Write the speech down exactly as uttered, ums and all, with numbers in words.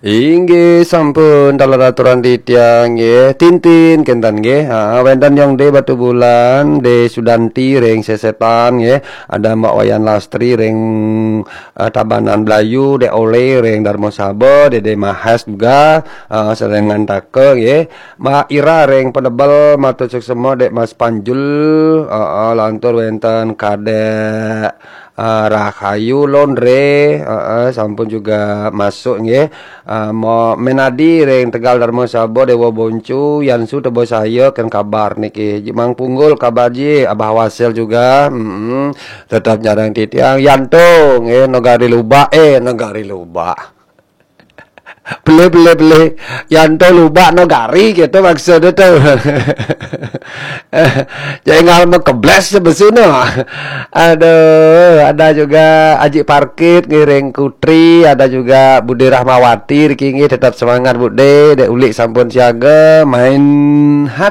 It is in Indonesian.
Inggih sampun aturan titiang nggih Tintin kentan nggih. Ha wonten yang de Batu Bulan, De Sudanti ring Sesetan nggih. Ada Mbak Wayan Lastri ring uh, Tabanan Belayu, De Ole ring Darmo Sabo, Dede Mahas juga uh, sering ngantake nggih. Mbak Ira ring Pedebel matur suksema Dek Mas Panjul uh, uh, lantur wonten Kadek Uh, Rahayu Londre uh, uh, sampun juga masuk nggih. Uh, mau Menadi ring Tegal Darmo Sabo, Dewa Boncu Yansu Tebo saya kan kabar niki Mang Punggul kabar ji Abah Wasil juga mm -hmm. Tetap jarang titiang Yanto nggih Nogari Luba eh Nogari Luba beli beli beli Yanto Luba Nogari gitu maksudnya tuh. Jangan mau kebles sebesino. Aduh, ada juga Aji Parkit ngiring Kutri, ada juga Bude Rahmawati kingi tetap semangat Bude, Dek Ulik sampun siaga main hat